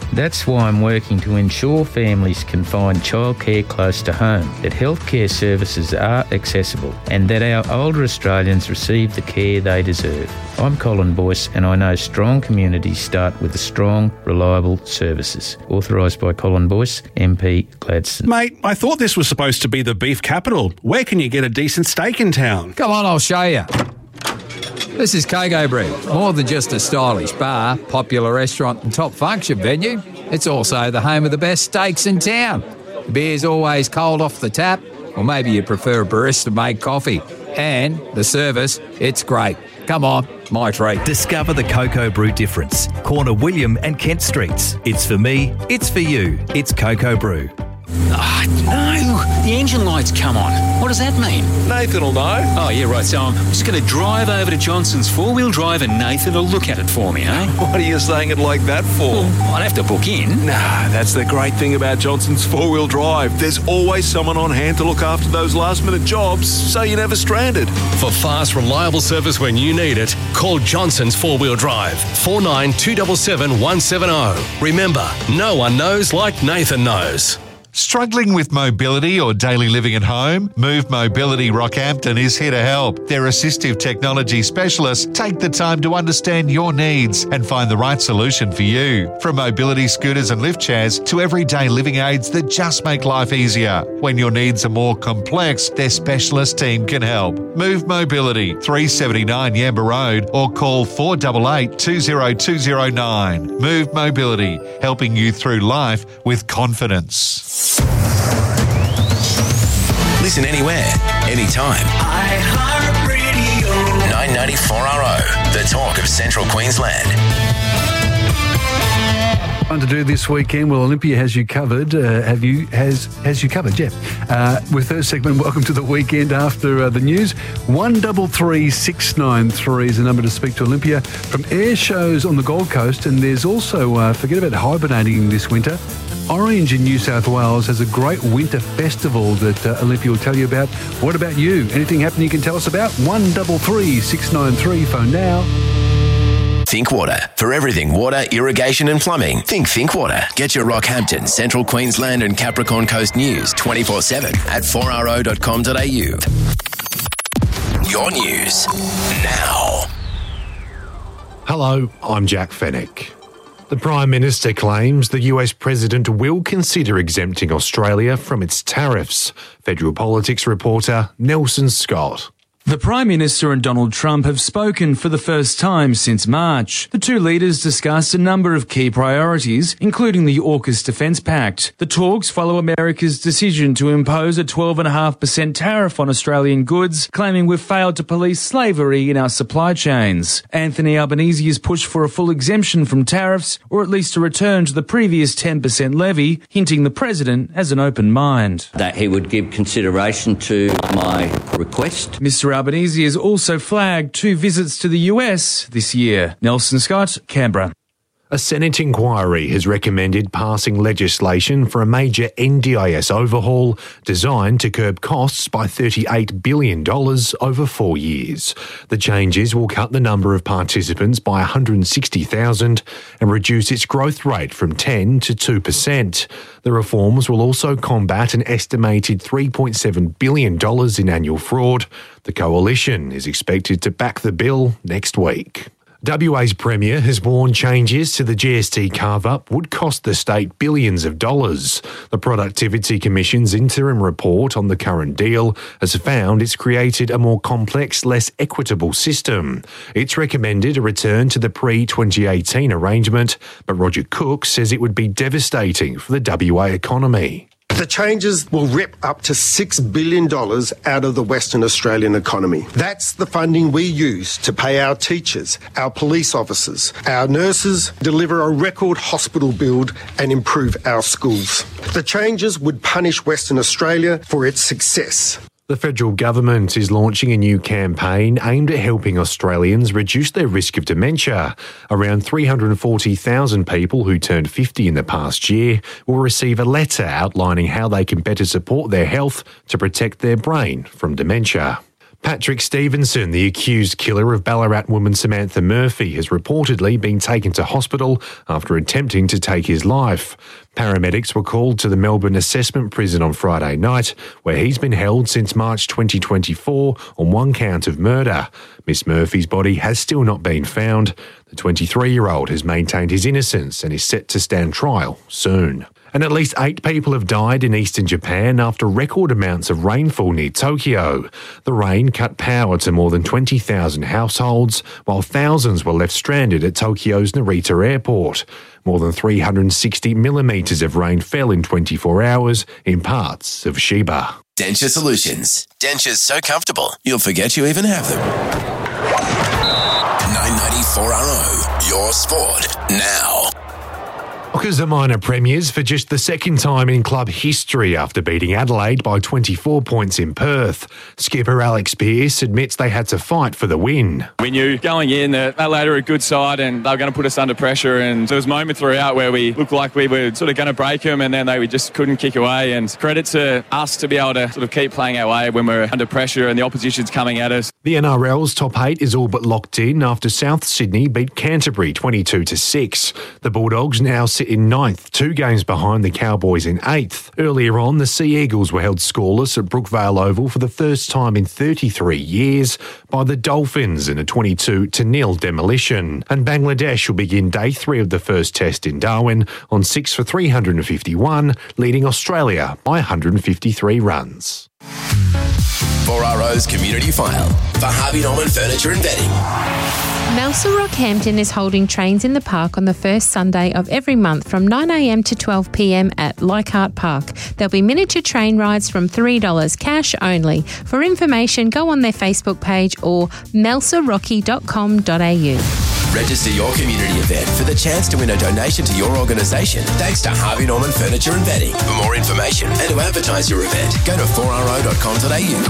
That's why I'm working to ensure families can find childcare close to home, that healthcare services are accessible, and that our older Australians receive the care they deserve. I'm Colin Boyce, and I know strong communities start with strong, reliable services. Authorised by Colin Boyce, M P Gladstone. Mate, I thought this was supposed to be the beef capital. Where can you get a decent steak in town? Come on, I'll show you. This is Coco Brew. More than just a stylish bar, popular restaurant and top function venue, it's also the home of the best steaks in town. The beer's always cold off the tap, or maybe you prefer a barista-made coffee. And the service, it's great. Come on, my treat. Discover the Coco Brew difference. Corner William and Kent Streets. It's for me, it's for you. It's Coco Brew. Oh, no, the engine light's come on. What does that mean? Nathan will know. Oh, yeah, right, so I'm just going to drive over to Johnson's four-wheel drive and Nathan will look at it for me, eh? What are you saying it like that for? Well, I'd have to book in. Nah, that's the great thing about Johnson's four-wheel drive. There's always someone on hand to look after those last-minute jobs, so you're never stranded. For fast, reliable service when you need it, call Johnson's four-wheel drive, four nine two seven seven one seven zero. Remember, no one knows like Nathan knows. Struggling with mobility or daily living at home? Move Mobility Rockhampton is here to help. Their assistive technology specialists take the time to understand your needs and find the right solution for you. From mobility scooters and lift chairs to everyday living aids that just make life easier. When your needs are more complex, their specialist team can help. Move Mobility, three seventy-nine Yamba Road, or call four eight eight, two zero two zero nine. Move Mobility, helping you through life with confidence. Listen anywhere, anytime. iHeartRadio. nine ninety-four R O, the talk of Central Queensland. Fun to do this weekend. Well, Olympia has you covered. Uh, have you has has you covered, Jeff? Uh, with her segment, welcome to the weekend after uh, the news. One double three six nine three is the number to speak to Olympia from air shows on the Gold Coast, and there's also uh, forget about hibernating this winter. Orange in New South Wales has a great winter festival that uh, Olympia will tell you about. What about you? Anything happening you can tell us about? One double three six nine three. Phone now. Think Water. For everything water, irrigation and plumbing, think Think Water. Get your Rockhampton, Central Queensland and Capricorn Coast news twenty-four seven at four r o dot com dot a u. Your news now. Hello, I'm Jack Fennick. The Prime Minister claims the U S President will consider exempting Australia from its tariffs. Federal Politics reporter Nelson Scott. The Prime Minister and Donald Trump have spoken for the first time since March. The two leaders discussed a number of key priorities, including the AUKUS Defence Pact. The talks follow America's decision to impose a twelve point five percent tariff on Australian goods, claiming we've failed to police slavery in our supply chains. Anthony Albanese has pushed for a full exemption from tariffs, or at least a return to the previous ten percent levy, hinting the President has an open mind. That he would give consideration to my request. Mister Albanese has also flagged two visits to the U S this year. Nelson Scott, Canberra. A Senate inquiry has recommended passing legislation for a major N D I S overhaul designed to curb costs by thirty-eight billion dollars over four years. The changes will cut the number of participants by one hundred sixty thousand and reduce its growth rate from ten to two percent. The reforms will also combat an estimated three point seven billion dollars in annual fraud. The coalition is expected to back the bill next week. W A's Premier has warned changes to the G S T carve-up would cost the state billions of dollars. The Productivity Commission's interim report on the current deal has found it's created a more complex, less equitable system. It's recommended a return to the pre twenty eighteen arrangement, but Roger Cook says it would be devastating for the W A economy. The changes will rip up to six billion dollars out of the Western Australian economy. That's the funding we use to pay our teachers, our police officers, our nurses, deliver a record hospital build and improve our schools. The changes would punish Western Australia for its success. The federal government is launching a new campaign aimed at helping Australians reduce their risk of dementia. Around three hundred forty thousand people who turned fifty in the past year will receive a letter outlining how they can better support their health to protect their brain from dementia. Patrick Stevenson, the accused killer of Ballarat woman Samantha Murphy, has reportedly been taken to hospital after attempting to take his life. Paramedics were called to the Melbourne Assessment Prison on Friday night, where he's been held since March twenty twenty-four on one count of murder. Miss Murphy's body has still not been found. The twenty-three-year-old has maintained his innocence and is set to stand trial soon. And at least eight people have died in eastern Japan after record amounts of rainfall near Tokyo. The rain cut power to more than twenty thousand households, while thousands were left stranded at Tokyo's Narita Airport. More than three hundred sixty millimetres of rain fell in twenty-four hours in parts of Shiba. Denture Solutions. Dentures so comfortable, you'll forget you even have them. nine ninety-four R O, your sport now. Dockers are minor premiers for just the second time in club history after beating Adelaide by twenty-four points in Perth. Skipper Alex Pearce admits they had to fight for the win. We knew going in that Adelaide were a good side and they were going to put us under pressure, and there was moments throughout where we looked like we were sort of going to break them, and then they just couldn't kick away. And credit to us to be able to sort of keep playing our way when we're under pressure and the opposition's coming at us. The N R L's top eight is all but locked in after South Sydney beat Canterbury twenty-two to six. The Bulldogs now sit in ninth, two games behind the Cowboys in eighth. Earlier on, the Sea Eagles were held scoreless at Brookvale Oval for the first time in thirty-three years by the Dolphins in a twenty-two to nil demolition. And Bangladesh will begin day three of the first test in Darwin on six for three hundred fifty-one, leading Australia by one hundred fifty-three runs. four R O's Community File for Harvey Norman Furniture and Bedding. Melsa Rockhampton is holding Trains in the Park on the first Sunday of every month from nine a m to twelve p m at Leichhardt Park. There'll be miniature train rides from three dollars, cash only. For information, go on their Facebook page or melsa rocky dot com dot a u. Register your community event for the chance to win a donation to your organisation thanks to Harvey Norman Furniture and Bedding. For more information and to advertise your event, go to four r o dot com dot a u.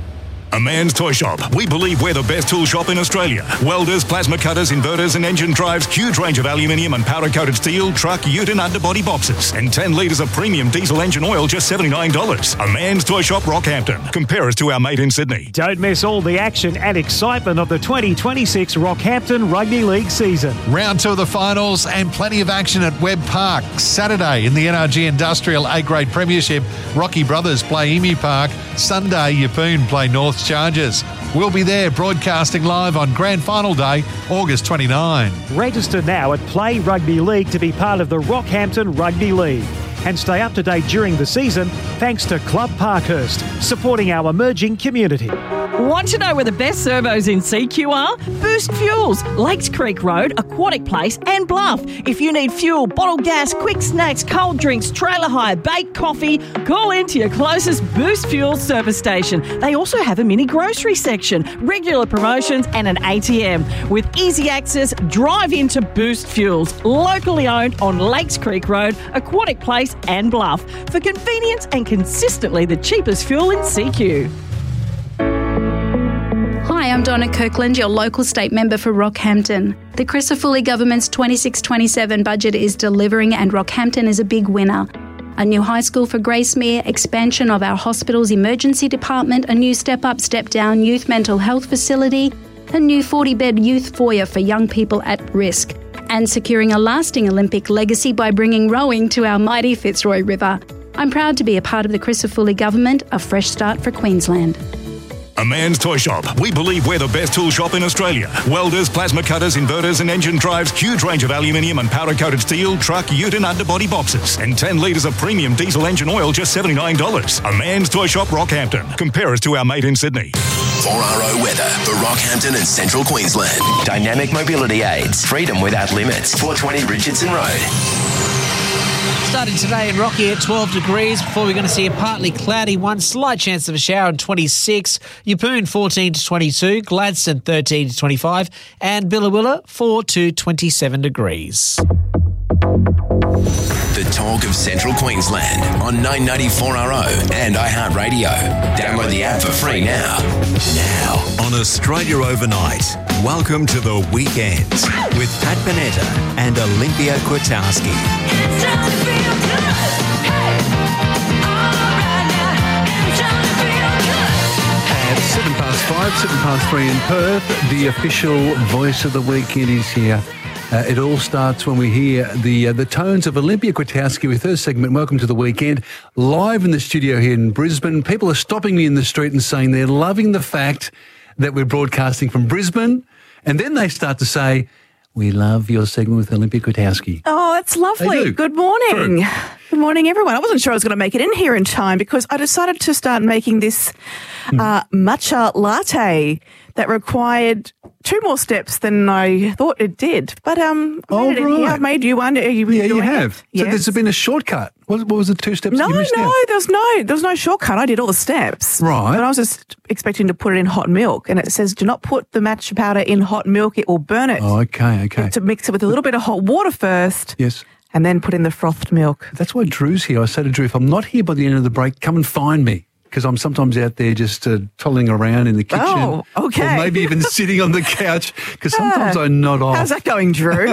A Man's Toy Shop. We believe we're the best tool shop in Australia. Welders, plasma cutters, inverters and engine drives, huge range of aluminium and powder-coated steel, truck, ute and underbody boxes. And ten litres of premium diesel engine oil, just seventy-nine dollars. A Man's Toy Shop, Rockhampton. Compare us to our mate in Sydney. Don't miss all the action and excitement of the twenty twenty-six Rockhampton Rugby League season. Round two of the finals and plenty of action at Webb Park. Saturday in the N R G Industrial A-Grade Premiership, Rocky Brothers play Emu Park. Sunday, Yeppoon play North Chargers. We'll be there broadcasting live on Grand Final Day, August twenty-ninth. Register now at Play Rugby League to be part of the Rockhampton Rugby League. And stay up to date during the season thanks to Club Parkhurst, supporting our emerging community. Want to know where the best servos in C Q are? Boost Fuels, Lakes Creek Road, Aquatic Place and Bluff. If you need fuel, bottled gas, quick snacks, cold drinks, trailer hire, baked coffee, call in to your closest Boost Fuels service station. They also have a mini grocery section, regular promotions and an A T M. With easy access, drive into Boost Fuels, locally owned on Lakes Creek Road, Aquatic Place and Bluff. For convenience and consistently the cheapest fuel in C Q. Hi, I'm Donna Kirkland, your local state member for Rockhampton. The Crisafulli government's twenty-six twenty-seven budget is delivering and Rockhampton is a big winner. A new high school for Gracemere, expansion of our hospital's emergency department, a new step-up, step-down youth mental health facility, a new forty-bed youth foyer for young people at risk, and securing a lasting Olympic legacy by bringing rowing to our mighty Fitzroy River. I'm proud to be a part of the Crisafulli government, a fresh start for Queensland. A Man's Toy Shop. We believe we're the best tool shop in Australia. Welders, plasma cutters, inverters and engine drives, huge range of aluminium and powder-coated steel, truck, ute and underbody boxes. And ten litres of premium diesel engine oil, just seventy-nine dollars. A Man's Toy Shop, Rockhampton. Compare us to our mate in Sydney. four R O weather for Rockhampton and Central Queensland. Dynamic mobility aids. Freedom without limits. four twenty Richardson Road. Starting today in Rocky at twelve degrees before we're going to see a partly cloudy one, slight chance of a shower at twenty-six, Yeppoon fourteen to twenty-two, Gladstone thirteen to twenty-five and Billawilla four to twenty-seven degrees. The talk of Central Queensland on nine ninety-four R O and iHeartRadio. Download the app for free now. Now on Australia Overnight. Welcome to the weekend with Pat Panetta and Olympia Kwiatkowski. It's time to feel good. Hey, all right now. It's time to feel good. At seven past five, seven past three in Perth. The official voice of the weekend is here. Uh, it all starts when we hear the uh, the tones of Olympia Kwiatkowski with her segment, Welcome to the Weekend, live in the studio here in Brisbane. People are stopping me in the street and saying they're loving the fact that we're broadcasting from Brisbane. And then they start to say, we love your segment with Olympia Kwiatkowski. Oh, that's lovely. Good morning. True. Good morning, everyone. I wasn't sure I was going to make it in here in time because I decided to start making this uh, matcha latte that required two more steps than I thought it did. But um, I Oh, made it in here. right. I've made you one. Are you Yeah, you doing have. it? So Yes. there's been a shortcut. What, what was the two steps No, you no, missed out? there was no, there was no shortcut. I did all the steps. Right. But I was just expecting to put it in hot milk, and it says, "Do not put the matcha powder in hot milk; it will burn it." Oh, okay, okay. To mix it with a little bit of hot water first. Yes. And then put in the frothed milk. That's why Drew's here. I say to Drew, if I'm not here by the end of the break, come and find me. Because I'm sometimes out there just uh, toddling around in the kitchen. Oh, okay. Or maybe even sitting on the couch, because sometimes Ah, I nod off. How's that going, Drew?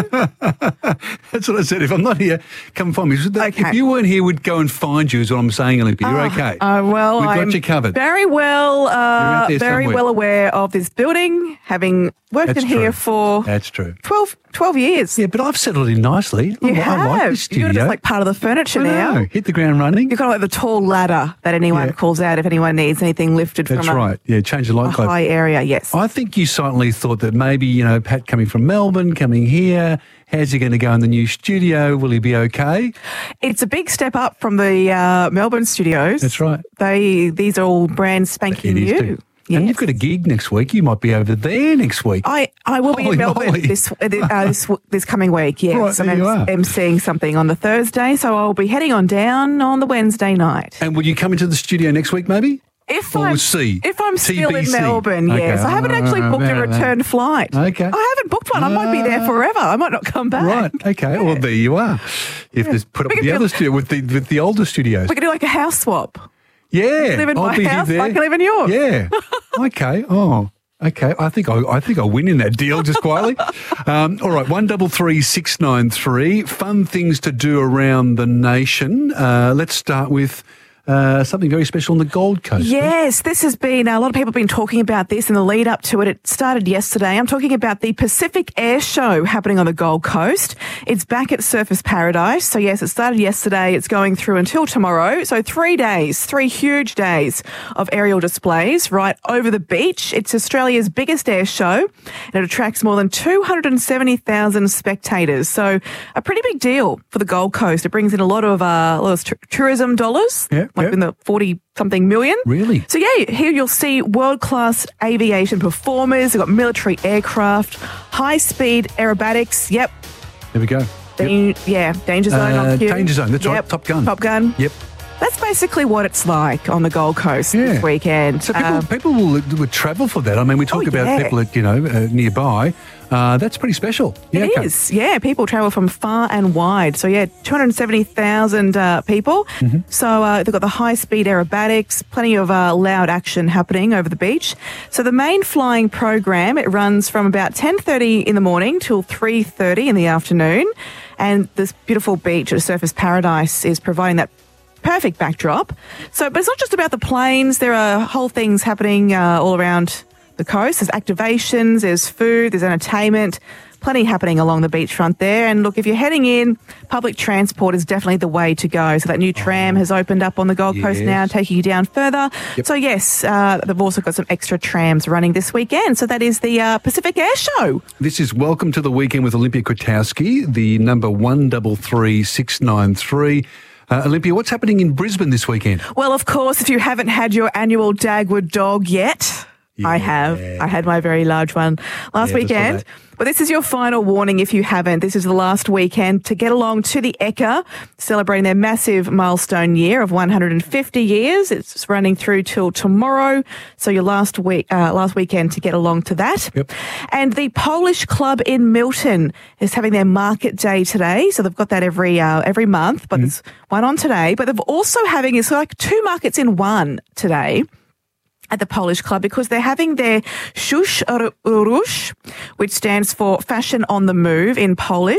That's what I said. If I'm not here, come and find me. So that- If you weren't here, we'd go and find you, is what I'm saying, Olympia. You're Ah, okay. Uh, well, We've got I'm you covered. very well, out uh, there very somewhere. well aware of this building, having worked That's in here true. for That's true. twelve, twelve years. Yeah, but I've settled in nicely. You I, have. I like the You're studio. just like part of the furniture I now. know. Hit the ground running. You've got like the tall ladder that anyone Yeah. calls out if anyone needs anything lifted That's from a, right. Yeah, change the a light code. high area. Yes. I think you silently thought that maybe, you know, Pat coming from Melbourne, coming here, how's he going to go in the new studio? Will he be okay? It's a big step up from the uh, Melbourne studios. That's right. They These are all brand spanking It is new. too. And you've got a gig next week. You might be over there next week. I, I will be Holy in Melbourne moly. this, uh, this this coming week, yes. Right, there I'm you are. emceeing something on the Thursday, so I'll be heading on down on the Wednesday night. And will you come into the studio next week, maybe? If Or I'm, C? if I'm still in T B C. Melbourne, Okay. yes. I haven't actually booked a Uh, return flight. Okay. I haven't booked one. I might be there forever. I might not come back. Right. Okay. Well, there you are. You have to put up We with could the do- other studio, with the with the older studios. We could do like a house swap. Yeah. You live in I'll my be house, there. I can live in yours. Yeah. Okay. Oh. Okay, I think I, I think I'll win in that deal just quietly. Um, all right, one double three six nine three. Fun things to do around the nation. Uh, let's start with uh, something very special on the Gold Coast. Yes, this has been, a lot of people have been talking about this in the lead up to it. It started yesterday. I'm talking about the Pacific Air Show happening on the Gold Coast. It's back at Surfers Paradise. So yes, it started yesterday. It's going through until tomorrow. So three days, three huge days of aerial displays right over the beach. It's Australia's biggest air show and it attracts more than two hundred seventy thousand spectators. So a pretty big deal for the Gold Coast. It brings in a lot of, uh, a lot of t- tourism dollars. Yeah. Like in the forty something million. Really? So yeah, here you'll see world-class aviation performers. They've got military aircraft, high-speed aerobatics. Yep. There we go. Dan- yeah, Danger Zone Uh, on cue. Danger Zone, that's right. Yep. Top Gun. Top Gun. Yep. That's basically what it's like on the Gold Coast this weekend. So people, Um, people will, would travel for that. I mean, we talk Oh, about yeah. people that, you know, uh, nearby. Uh, that's pretty special. Yeah, It okay. is, yeah. People travel from far and wide. So, yeah, two hundred seventy thousand uh, people. Mm-hmm. So, uh, they've got the high-speed aerobatics, plenty of uh, loud action happening over the beach. So, the main flying program, it runs from about ten thirty in the morning till three thirty in the afternoon. And this beautiful beach at Surfers Paradise is providing that perfect backdrop. So, but it's not just about the planes. There are whole things happening uh, all around the coast. There's activations, there's food, there's entertainment, plenty happening along the beachfront there. And look, if you're heading in, public transport is definitely the way to go. So that new tram has opened up on the Gold Coast Yes. now, taking you down further. Yep. So yes, uh, they've also got some extra trams running this weekend. So that is the uh, Pacific Air Show. This is Welcome to the Weekend with Olympia Kwiatkowski, the number one double three six nine three. Uh, Olympia, what's happening in Brisbane this weekend? Well, of course, if you haven't had your annual Dagwood dog yet, I have. I had my very large one last Yeah, just saw weekend. that. But this is your final warning if you haven't. This is the last weekend to get along to the Ekka, celebrating their massive milestone year of one hundred fifty years. It's running through till tomorrow. So your last week, uh, last weekend to get along to that. Yep. And the Polish Club in Milton is having their market day today. So they've got that every uh, every month, but there's one on today. But they're also having, it's like two markets in one today at the Polish Club because they're having their Szusz Rusz, which stands for Fashion on the Move in Polish.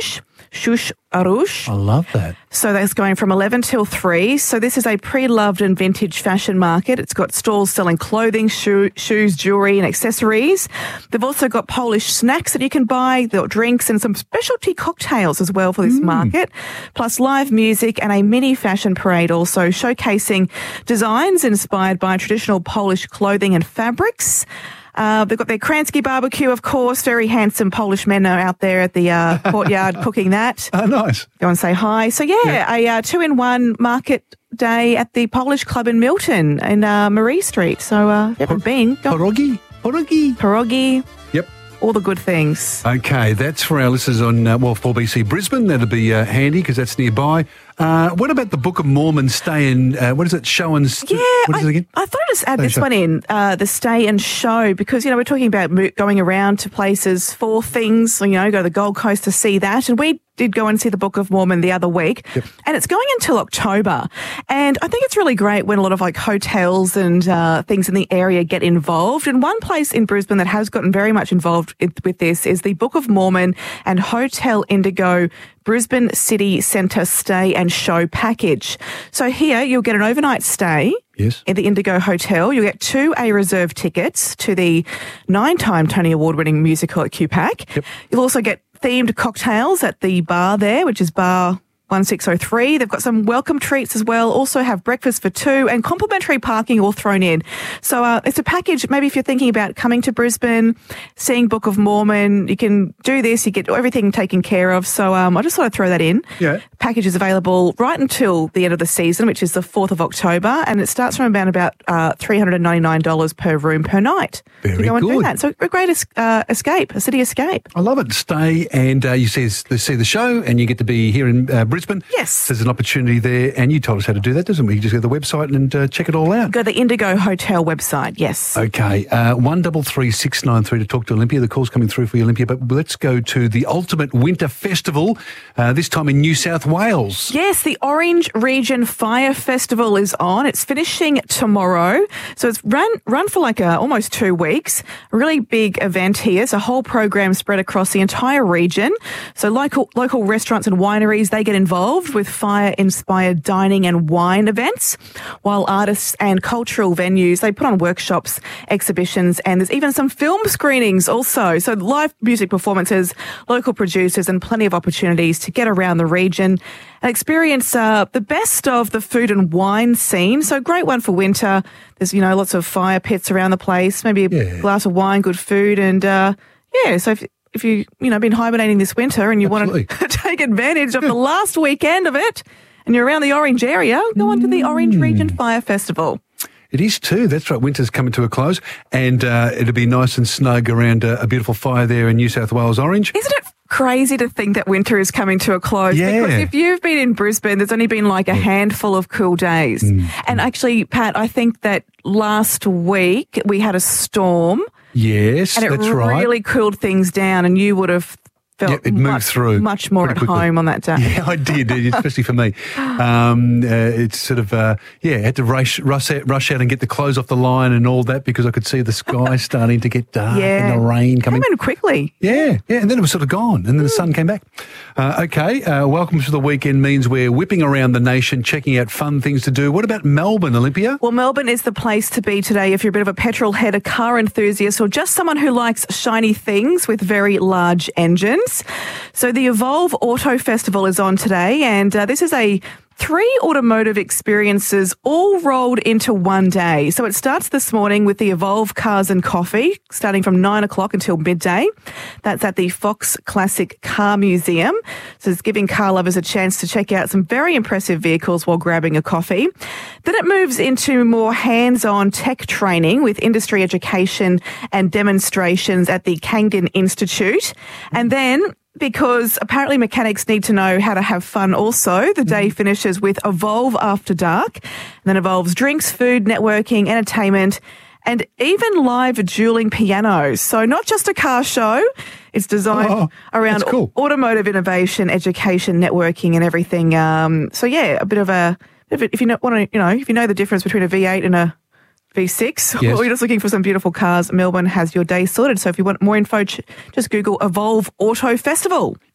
Shush Arush. I love that. So that's going from eleven till three. So this is a pre-loved and vintage fashion market. It's got stalls selling clothing, shoe, shoes, jewellery and accessories. They've also got Polish snacks that you can buy, they've got drinks and some specialty cocktails as well for this mm. market, plus live music and a mini fashion parade also showcasing designs inspired by traditional Polish clothing and fabrics. Uh, they've got their Kransky barbecue, of course. Very handsome Polish men are out there at the uh, courtyard cooking that. Oh, nice. Go and say hi. So, yeah, yeah. a uh, two-in-one market day at the Polish Club in Milton in uh, Marie Street. So, uh, if you haven't been, go. Pierogi. Pierogi. Pierogi. Yep. All the good things. Okay, that's for our listeners on, uh, well, four B C Brisbane. That'll be uh, handy because that's nearby. Uh, what about the Book of Mormon stay and, uh, what is it, show and... St- yeah, what is I, it again? I thought I'd just add Stay this show. one in, uh, the stay and show, because, you know, we're talking about mo- going around to places for things, you know, go to the Gold Coast to see that, and we did go and see the Book of Mormon the other week, yep. and it's going until October, and I think it's really great when a lot of, like, hotels and uh, things in the area get involved, and one place in Brisbane that has gotten very much involved in, with this is the Book of Mormon and Hotel Indigo Brisbane City Centre Stay and Show Package. So here you'll get an overnight stay yes. in the Indigo Hotel. You'll get two A-reserve tickets to the nine-time Tony Award-winning musical at Q PAC. Yep. You'll also get themed cocktails at the bar there, which is Bar one six oh three. They've got some welcome treats as well. Also have breakfast for two and complimentary parking all thrown in. So uh, it's a package. Maybe if you're thinking about coming to Brisbane, seeing Book of Mormon, you can do this. You get everything taken care of. So um, I just thought I'd throw that in. Yeah. Package is available right until the end of the season, which is the fourth of October, and it starts from about about uh, three hundred ninety-nine dollars per room per night. Very to go and good. do that. So a great es- uh, escape, a city escape. I love it. Stay and uh, you see, see the show and you get to be here in uh, Brisbane. Yes. There's an opportunity there, and you told us how to do that, doesn't we? You just go to the website and uh, check it all out. Go to the Indigo Hotel website, yes. Okay, uh, one double three six nine three to talk to Olympia. The call's coming through for you, Olympia, but let's go to the Ultimate Winter Festival, uh, this time in New South Wales. Yes, the Orange Region Fire Festival is on. It's finishing tomorrow. So it's run run for like uh, almost two weeks. A really big event here. It's a whole program spread across the entire region. So local local restaurants and wineries, they get involved with fire-inspired dining and wine events, while artists and cultural venues, they put on workshops, exhibitions, and there's even some film screenings also. So live music performances, local producers, and plenty of opportunities to get around the region and experience uh, the best of the food and wine scene. So great one for winter. There's, you know, lots of fire pits around the place, maybe a yeah. glass of wine, good food, and uh, yeah, so if If you, you know, been hibernating this winter and you Absolutely. want to take advantage of the last weekend of it and you're around the Orange area, go on to the Orange Region Fire Festival. It is too. That's right. Winter's coming to a close, and uh, it'll be nice and snug around uh, a beautiful fire there in New South Wales Orange. Isn't it crazy to think that winter is coming to a close? Yeah. Because if you've been in Brisbane, there's only been like a handful of cool days. Mm. And actually, Pat, I think that last week we had a storm. Yes, and it that's right. really cooled things down, and you would have felt yeah, it moved much, through much more at quickly. home on that day. Yeah, I did, especially for me. Um, uh, it's sort of, uh, yeah, I had to rush, rush, out, rush out and get the clothes off the line and all that because I could see the sky starting to get dark Yeah. and the rain coming. Came in quickly. Yeah, yeah, and then it was sort of gone, and then the sun came back. Uh, okay, uh, welcome to the weekend means we're whipping around the nation, checking out fun things to do. What about Melbourne, Olympia? Well, Melbourne is the place to be today if you're a bit of a petrol head, a car enthusiast, or just someone who likes shiny things with very large engines. So the Evolve Auto Festival is on today, and uh, this is a three automotive experiences all rolled into one day. So it starts this morning with the Evolve Cars and Coffee, starting from nine o'clock until midday. That's at the Fox Classic Car Museum. So it's giving car lovers a chance to check out some very impressive vehicles while grabbing a coffee. Then it moves into more hands-on tech training with industry education and demonstrations at the Kangdon Institute. And then, because apparently mechanics need to know how to have fun also, the day finishes with Evolve After Dark, and then involves drinks, food, networking, entertainment, and even live dueling pianos. So not just a car show, it's designed Oh, around that's cool. automotive innovation, education, networking, and everything. Um, so yeah, a bit of a, if, if you know, want to, you know, if you know the difference between a V eight and a V six, Yes. or you're just looking for some beautiful cars, Melbourne has your day sorted. So if you want more info, ch- just Google Evolve Auto Festival.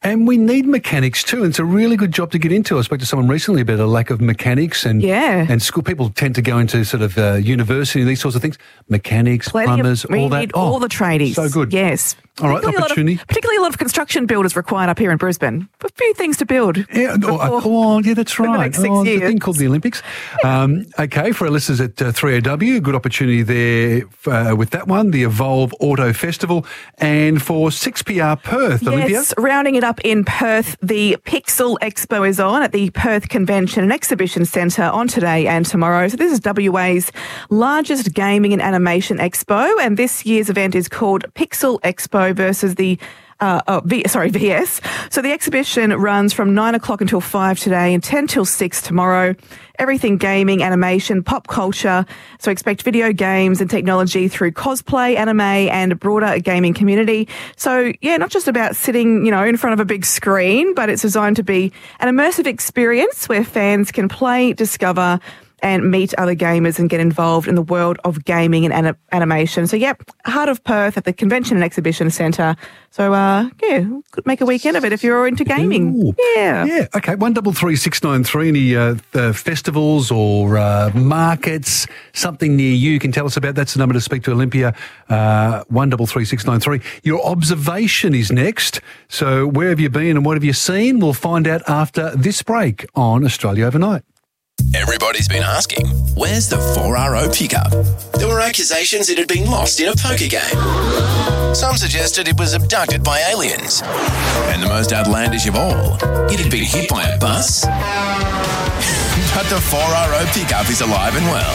And we need mechanics too. And it's a really good job to get into. I spoke to someone recently about a lack of mechanics and Yeah. and school people tend to go into sort of uh, university and these sorts of things. Mechanics, Plenty plumbers, of, we all that. need all the tradies. so good. Yes. All right, Particularly a lot of- opportunity. particularly a lot of construction builders required up here in Brisbane. A few things to build. Yeah, oh, before- oh, yeah, that's for right. the next six oh, there's a years. thing called the Olympics. Um, okay, for our listeners at uh, three A W, good opportunity there uh, with that one, the Evolve Auto Festival. And for six P R Perth, Olympia. Yes, rounding it up in Perth, the Pixel Expo is on at the Perth Convention and Exhibition Centre on today and tomorrow. So this is W A's largest gaming and animation expo, and this year's event is called Pixel Expo versus the Uh, oh, v, sorry, V S. So the exhibition runs from nine o'clock until five today and ten till six tomorrow. Everything gaming, animation, pop culture. So expect video games and technology through cosplay, anime and a broader gaming community. So yeah, not just about sitting, you know, in front of a big screen, but it's designed to be an immersive experience where fans can play, discover and meet other gamers and get involved in the world of gaming and anim- animation. So, yep, heart of Perth at the Convention and Exhibition Centre. So, uh, yeah, could make a weekend of it if you're into gaming. Ooh. Yeah. Yeah, okay, one double three six nine three. Any uh, the festivals or uh, markets, something near you, can tell us about. That's the number to speak to Olympia, uh, one double three six nine three. Your observation is next. So where have you been and what have you seen? We'll find out after this break on Australia Overnight. Everybody's been asking, where's the four R O pickup? There were accusations it had been lost in a poker game. Some suggested it was abducted by aliens. And the most outlandish of all, it had been hit by a bus. But the four R O pickup is alive and well.